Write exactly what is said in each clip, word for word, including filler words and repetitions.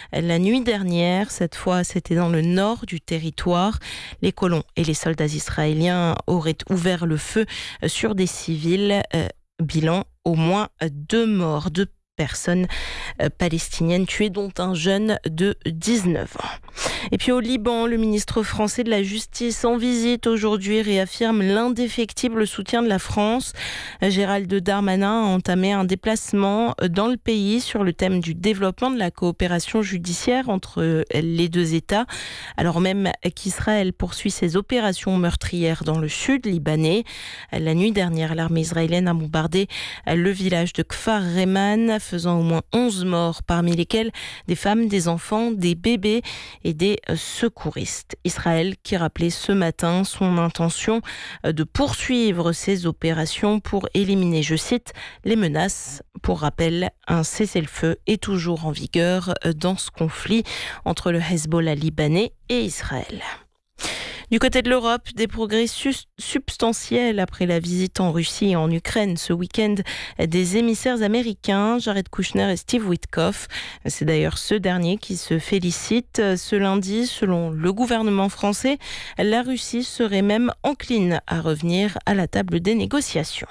la nuit dernière. Cette fois, c'était dans le nord du territoire. Les colons et les soldats israéliens auraient ouvert le feu sur des civils. Euh, bilan, au moins deux morts, deux personnes euh, palestiniennes tuées, dont un jeune de dix-neuf ans. Et puis au Liban, le ministre français de la Justice en visite aujourd'hui réaffirme l'indéfectible soutien de la France. Gérald Darmanin a entamé un déplacement dans le pays sur le thème du développement de la coopération judiciaire entre les deux États, alors même qu'Israël poursuit ses opérations meurtrières dans le sud libanais. La nuit dernière, l'armée israélienne a bombardé le village de Kfar Reman, faisant au moins onze morts, parmi lesquels des femmes, des enfants, des bébés et des secouristes. Israël qui rappelait ce matin son intention de poursuivre ses opérations pour éliminer, je cite, les menaces. Pour rappel, un cessez-le-feu est toujours en vigueur dans ce conflit entre le Hezbollah libanais et Israël. Du côté de l'Europe, des progrès sus- substantiels après la visite en Russie et en Ukraine ce week-end des émissaires américains, Jared Kushner et Steve Witkoff. C'est d'ailleurs ce dernier qui se félicite. Ce lundi, selon le gouvernement français, la Russie serait même encline à revenir à la table des négociations.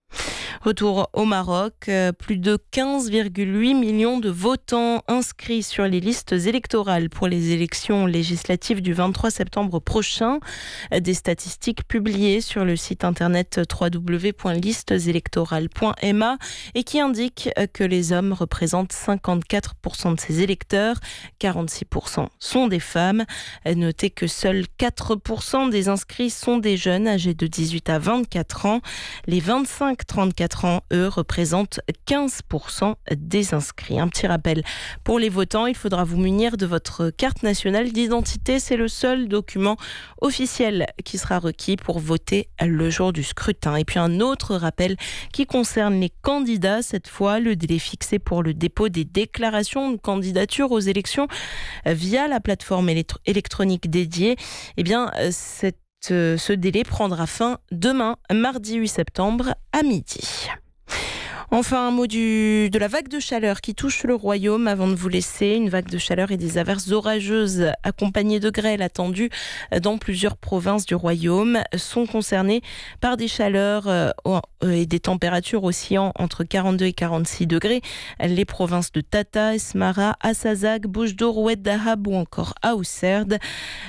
Retour au Maroc, plus de quinze virgule huit millions de votants inscrits sur les listes électorales pour les élections législatives du vingt-trois septembre prochain. Des statistiques publiées sur le site internet w w w point listes électorales point m a et qui indiquent que les hommes représentent cinquante-quatre pour cent de ces électeurs, quarante-six pour cent sont des femmes. Notez que seuls quatre pour cent des inscrits sont des jeunes âgés de dix-huit à vingt-quatre ans. Les vingt-cinq à trente-quatre ans, eux, représentent quinze pour cent des inscrits. Un petit rappel pour les votants, il faudra vous munir de votre carte nationale d'identité. C'est le seul document officiel qui sera requis pour voter le jour du scrutin. Et puis un autre rappel qui concerne les candidats. Cette fois, le délai fixé pour le dépôt des déclarations de candidature aux élections via la plateforme électro- électronique dédiée, eh bien, cette Ce délai prendra fin demain, mardi huit septembre, à midi. Enfin, un mot du, de la vague de chaleur qui touche le royaume avant de vous laisser. Une vague de chaleur et des averses orageuses accompagnées de grêle attendues dans plusieurs provinces du royaume sont concernées par des chaleurs et des températures oscillant entre quarante-deux et quarante-six degrés. Les provinces de Tata, Esmara, Assazag, Bouche-d'Or, Oued Dahab ou encore Aousserd.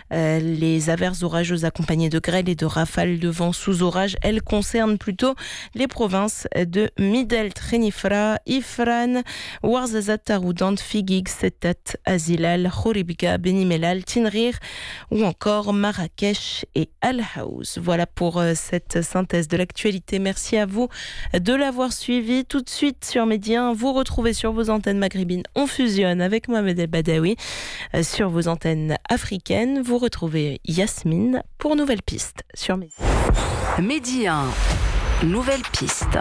Les averses orageuses accompagnées de grêle et de rafales de vent sous orage, elles concernent plutôt les provinces de Midel, Trinifra, Ifran, Ouarzazate, Taroudant, Figig, Setat, Azilal, Khoribga, Benimelal, Tinrir ou encore Marrakech et Al-Haouz. Voilà pour cette synthèse de l'actualité. Merci à vous de l'avoir suivi. Tout de suite sur Média, vous retrouvez sur vos antennes maghrébines. On fusionne avec Mohamed El Badawi. Sur vos antennes africaines, vous retrouvez Yasmine pour Nouvelle Piste sur Média. Média, Nouvelle Piste.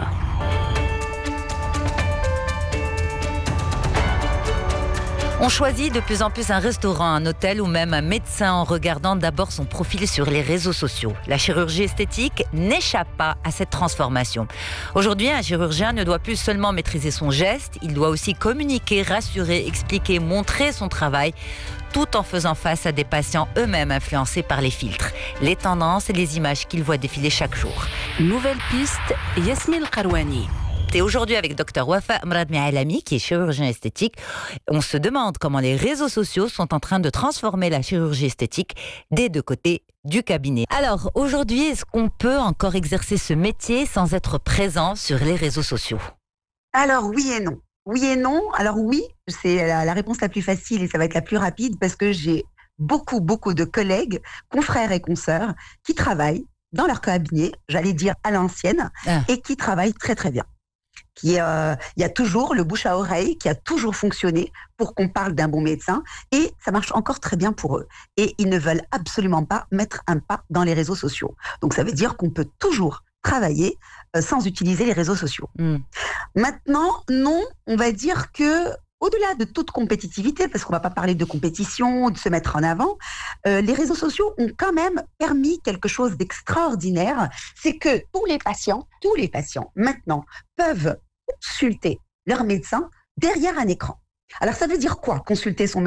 On choisit de plus en plus un restaurant, un hôtel ou même un médecin en regardant d'abord son profil sur les réseaux sociaux. La chirurgie esthétique n'échappe pas à cette transformation. Aujourd'hui, un chirurgien ne doit plus seulement maîtriser son geste, il doit aussi communiquer, rassurer, expliquer, montrer son travail, tout en faisant face à des patients eux-mêmes influencés par les filtres, les tendances et les images qu'ils voient défiler chaque jour. Nouvelle piste, Yasmine Karouani. Et aujourd'hui avec docteur Wafa Mrad Mealami, qui est chirurgien esthétique, on se demande comment les réseaux sociaux sont en train de transformer la chirurgie esthétique des deux côtés du cabinet. Alors aujourd'hui, est-ce qu'on peut encore exercer ce métier sans être présent sur les réseaux sociaux ? Alors oui et non. Oui et non. Alors oui, c'est la, la réponse la plus facile et ça va être la plus rapide parce que j'ai beaucoup, beaucoup de collègues, confrères et consoeurs qui travaillent dans leur cabinet, j'allais dire à l'ancienne, ah. et qui travaillent très très bien. Qui, euh, il y a toujours le bouche à oreille qui a toujours fonctionné pour qu'on parle d'un bon médecin et ça marche encore très bien pour eux. Et ils ne veulent absolument pas mettre un pas dans les réseaux sociaux. Donc ça veut dire qu'on peut toujours travailler euh, sans utiliser les réseaux sociaux. Mm. Maintenant, non, on va dire que au-delà de toute compétitivité, parce qu'on ne va pas parler de compétition, de se mettre en avant, euh, les réseaux sociaux ont quand même permis quelque chose d'extraordinaire, c'est que tous les patients, tous les patients maintenant peuvent consulter leur médecin derrière un écran. Alors ça veut dire quoi, consulter son médecin ?